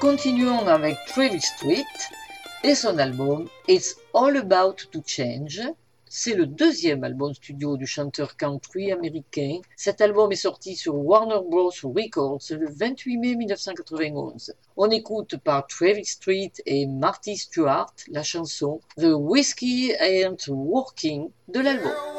Continuons avec Travis Street et son album It's All About to Change. C'est le deuxième album studio du chanteur country américain. Cet album est sorti sur Warner Bros. Records le 28 mai 1991. On écoute par Travis Street et Marty Stuart la chanson The Whiskey Ain't Working de l'album.